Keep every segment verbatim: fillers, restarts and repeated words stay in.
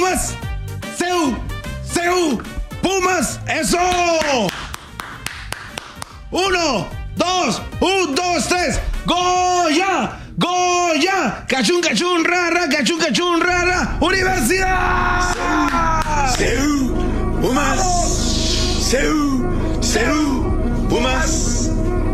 Pumas. Seu, Seu, Pumas. Eso. Uno, dos, un, dos, tres. Goya, Goya. Cachún, cachún, rara, cachún, cachún, rara. Universidad. Seu, Pumas. Seu, Seu, Pumas.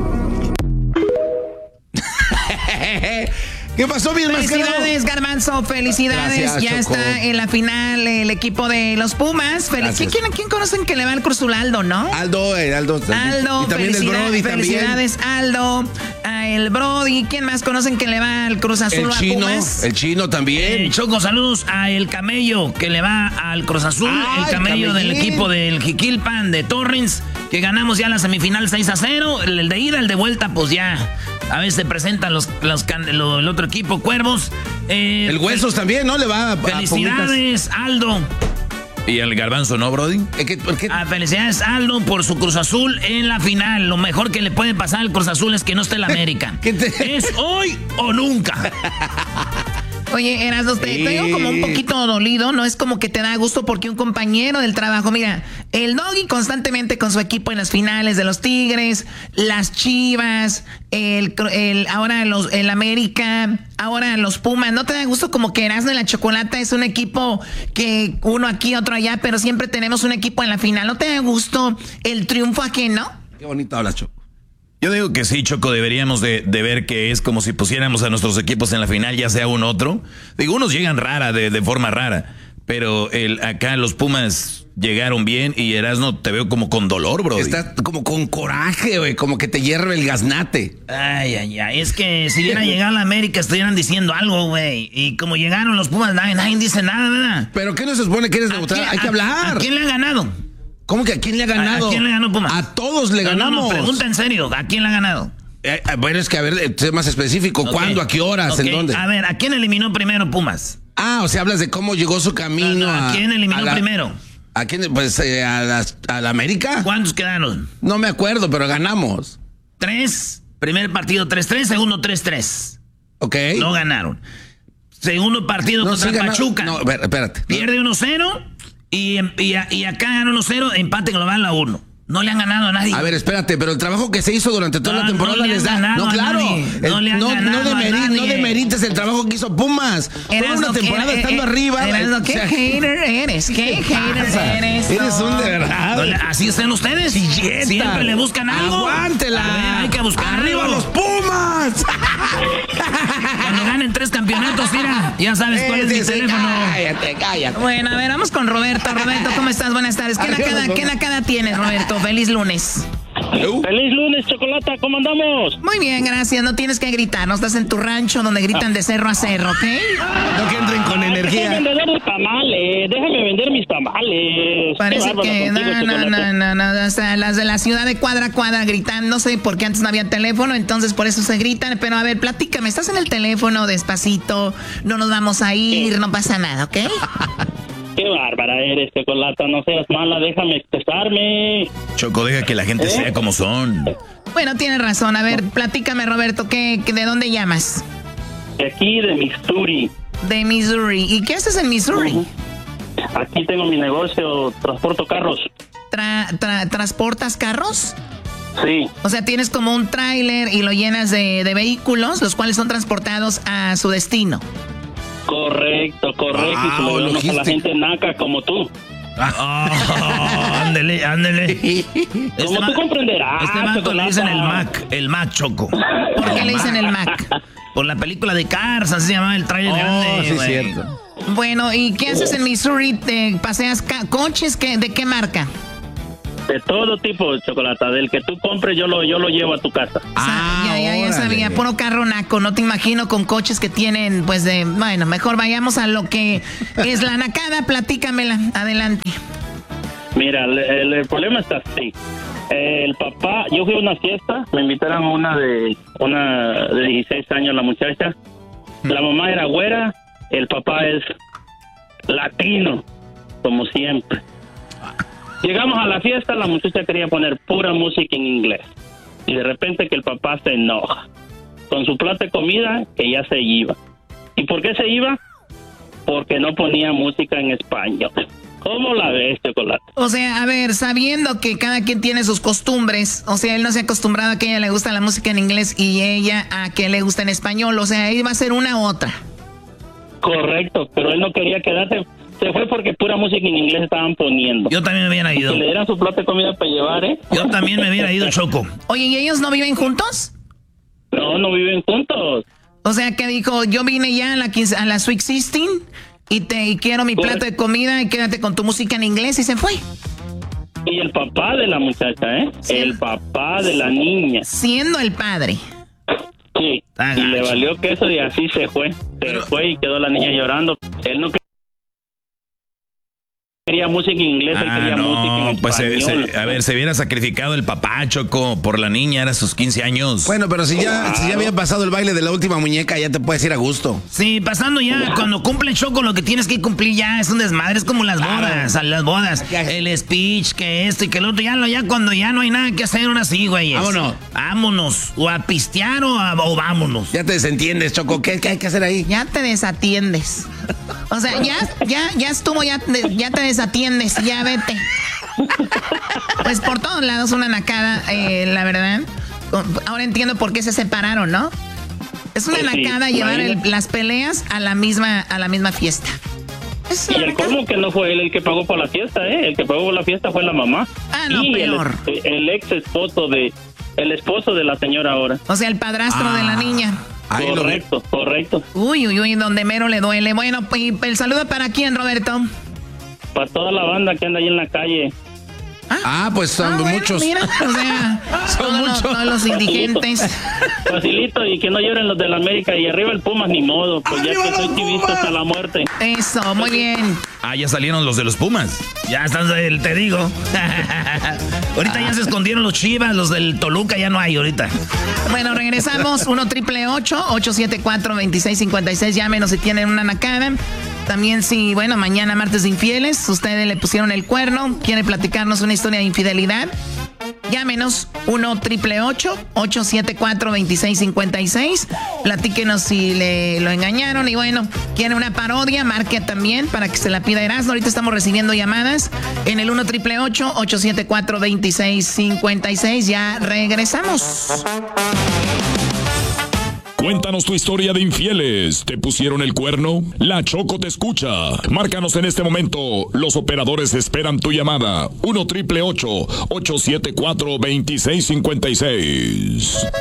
¿Qué pasó, bien Felicidades, Garbanzo, felicidades. Gracias, ya Choco. Está en la final el equipo de los Pumas. Felic ¿Quién, ¿Quién conocen que le va al Cruz Azul? Aldo, ¿no? Aldo, eh, Aldo. Aldo, y también el Brody. Felicidades, también. Aldo, a el Brody. ¿Quién más conocen que le va al Cruz Azul el o a chino, Pumas? El Chino también. Eh, Choco, saludos a el Camello que le va al Cruz Azul. Ah, el Camello el del equipo del Jiquilpan de Torrens, que ganamos ya la semifinal seis a cero. El, el de ida, el de vuelta, pues ya. A veces se presentan los, los, los el otro equipo, Cuervos. Eh, el Huesos también, ¿no? Le va a Felicidades, a Aldo. ¿Y el Garbanzo, no, Brody? ¿Qué, qué? Ah, felicidades, Aldo, por su Cruz Azul en la final. Lo mejor que le puede pasar al Cruz Azul es que no esté en la América. Te... Es hoy o nunca. Oye, Erasmo, te, te digo como un poquito dolido, ¿no? Es como que te da gusto porque un compañero del trabajo, mira, el Doggy constantemente con su equipo en las finales de los Tigres, las Chivas, el, el ahora los, el América, ahora los Pumas, ¿no te da gusto como que Erasmo y la Chocolata es un equipo que uno aquí, otro allá, pero siempre tenemos un equipo en la final? ¿No te da gusto el triunfo ajeno? Qué bonito hablas, Choco. Yo digo que sí, Choco, deberíamos de, de ver que es como si pusiéramos a nuestros equipos en la final, ya sea uno u otro. Digo, unos llegan rara, de, de forma rara, pero el, acá los Pumas llegaron bien y Erasmo te veo como con dolor, bro. Estás como con coraje, güey, como que te hierve el gaznate. Ay, ay, ay, es que si hubiera llegado a la América estuvieran diciendo algo, güey. Y como llegaron los Pumas, nadie, nadie dice nada, ¿verdad? ¿Pero qué no se supone que eres neutral? Hay que hablar. ¿A quién le ha ganado? ¿Cómo que a quién le ha ganado? ¿A, a quién le ganó Pumas? A todos le ganamos. No, no, pregunta en serio, ¿a quién le ha ganado? Eh, bueno, es que a ver, sé más específico. Okay. ¿Cuándo? ¿A qué horas? Okay. ¿En dónde? A ver, ¿a quién eliminó primero Pumas? Ah, o sea, hablas de cómo llegó su camino. No, no, ¿a quién eliminó a la, primero? ¿A quién? Pues eh, a, las, a la América. ¿Cuántos quedaron? No me acuerdo, pero ganamos. Tres. Primer partido tres tres, segundo tres tres. Ok. No ganaron. Segundo partido no, contra sí Pachuca. No, espérate. Pierde uno cero. Y, y, y acá gana uno cero, empate global a uno. No le han ganado a nadie. A ver, espérate, pero el trabajo que se hizo durante toda no, la temporada no les da. No, claro. El, no, le han no, ganado no, demeri, a nadie. no demerites el trabajo que hizo Pumas. Toda una temporada que, estando eh, arriba. Erasmo, ¿qué o sea, hater eres? ¿Qué hater eres? Eres un de verdad. No, así están ustedes. Chilleta. Siempre le buscan algo. Aguántela. A ver, hay que buscar ¡Arriba algo. los Pumas! Cuando ganen tres campeonatos, mira, ya sabes cuál es mi teléfono. Cállate, cállate. Bueno, a ver, vamos con Roberto. Roberto, ¿cómo estás? Buenas tardes. ¿Qué nacada, ¿qué nacada tienes, Roberto? Feliz lunes. Feliz lunes, Chocolata, ¿cómo andamos? Muy bien, gracias. No tienes que gritar, no estás en tu rancho donde gritan de cerro a cerro, ¿ok? No que entren con energía. Déjame vender mis tamales, déjame vender mis tamales. Parece que no, no, no, no, no, o sea, las de la ciudad de cuadra a cuadra gritan, no sé por qué antes no había teléfono, entonces por eso se gritan, pero a ver, platícame, estás en el teléfono despacito, no nos vamos a ir, no pasa nada, ¿ok? Qué bárbara eres, Chocolata, no seas mala, déjame expresarme. Choco, deja que la gente ¿Eh? sea como son. Bueno, tienes razón, a ver, platícame, Roberto, ¿qué, ¿de dónde llamas? De aquí, de Missouri. De Missouri, ¿y qué haces en Missouri? Uh-huh. Aquí tengo mi negocio, transporto carros. Tra, tra, ¿Transportas carros? Sí. O sea, tienes como un tráiler y lo llenas de, de vehículos, los cuales son transportados a su destino. Correcto, correcto. Wow, y se lo a la gente naca como tú. Ah, ándele, ándele. Como este tú ma- comprenderás. Este Mac le dicen el Mac, el Mac, Choco. ¿Por qué le dicen el Mac? Por la película de Cars, así se llama el trailer oh, grande. Sí, es cierto. Bueno, ¿y qué haces en Missouri? ¿Te paseas ca- coches? ¿Qué, ¿De qué marca? De todo tipo, Chocolata. Del que tú compres, yo lo, yo lo llevo a tu casa. Ah, ya, ya, ya sabía. Puro carro naco. No te imagino con coches que tienen, pues, de... Bueno, mejor vayamos a lo que es la nacada. Platícamela. Adelante. Mira, el, el, el problema está así. El papá... Yo fui a una fiesta. Me invitaron a una de... Una de dieciséis años, la muchacha. La mamá era güera. El papá es latino, como siempre. Llegamos a la fiesta, la muchacha quería poner pura música en inglés. Y de repente que el papá se enoja. Con su plato de comida, que ya se iba. ¿Y por qué se iba? porque no ponía música en español. ¿Cómo la ves, Chocolate? O sea, a ver, sabiendo que cada quien tiene sus costumbres, o sea, él no se ha acostumbrado a que a ella le gusta la música en inglés y ella a que le gusta en español, o sea, ahí va a ser una u otra. Correcto, pero él no quería quedarse, se fue porque pura música en inglés estaban poniendo. Yo también me hubiera ido. Que le dieran su plato de comida para llevar, ¿eh? Yo también me hubiera ido, Choco. Oye, ¿y ellos no viven juntos? No, no viven juntos. O sea, que dijo, yo vine ya a la, quince, a la Sweet Sixteen y te y quiero mi plato de comida y quédate con tu música en inglés y se fue. Y el papá de la muchacha, ¿eh? Sí. El papá de la niña. Siendo el padre. Sí, ah, y le valió queso y así se fue. Se Pero... fue y quedó la niña llorando. Él no quería música en inglés, ah, él quería no, música en pues se, español. se, a ver, se hubiera sacrificado el papá, Choco, por la niña, era sus quince años. Bueno, pero si ya, claro. si ya había pasado el baile de la última muñeca, ya te puedes ir a gusto. Sí, pasando ya, claro. Cuando cumple Choco, lo que tienes que cumplir ya es un desmadre, es como las claro. bodas, las bodas, el speech, que esto y que el otro, ya, ya cuando ya no hay nada que hacer, ahora sí, güey. Vámonos. Vámonos, o a pistear o, a, o vámonos. Ya te desentiendes, Choco, ¿qué, ¿qué hay que hacer ahí? Ya te desatiendes. O sea, ya, ya, ya estuvo, ya, ya te desatiendes, ya vete. Pues por todos lados una nacada, eh, la verdad. Ahora entiendo por qué se separaron, ¿no? Es una sí, nacada sí, llevar el, las peleas a la misma, a la misma fiesta. Y el cómo que no fue él el que pagó por la fiesta, ¿eh? El que pagó por la fiesta fue la mamá. Ah, no, y peor. El, el ex esposo de, el esposo de la señora ahora. O sea, el padrastro ah. de la niña. Ahí correcto, lo... correcto. Uy, uy, uy, donde mero le duele. Bueno, y el saludo para quién, Roberto. Para toda la banda que anda ahí en la calle. Ah, ah pues son ah, bueno, muchos. Mira, o sea, son todos, muchos. Los, todos los indigentes. Facilito. Facilito, y que no lloren los de la América. Y arriba el Pumas, ni modo. Pues ya que soy chivista hasta la muerte. Eso, muy bien. Ah, ya salieron los de los Pumas. Ya están, te digo. Ahorita ah. ya se escondieron los Chivas, los del Toluca ya no hay ahorita. Bueno, regresamos. uno triple ocho, ocho siete cuatro, dos seis cinco seis. Llámenos si tienen una nacada. También si, bueno, mañana martes de infieles, ustedes le pusieron el cuerno, quiere platicarnos una historia de infidelidad, llámenos uno triple ocho, ocho siete cuatro, dos seis cinco seis, platíquenos si le lo engañaron y bueno, quiere una parodia, marque también para que se la pida Erasmo. Ahorita estamos recibiendo llamadas en el uno triple ocho, ocho siete cuatro, dos seis cinco seis, ya regresamos. Cuéntanos tu historia de infieles. ¿Te pusieron el cuerno? La Choco te escucha. Márcanos en este momento. Los operadores esperan tu llamada. uno triple ocho, ocho siete cuatro, dos seis cinco seis.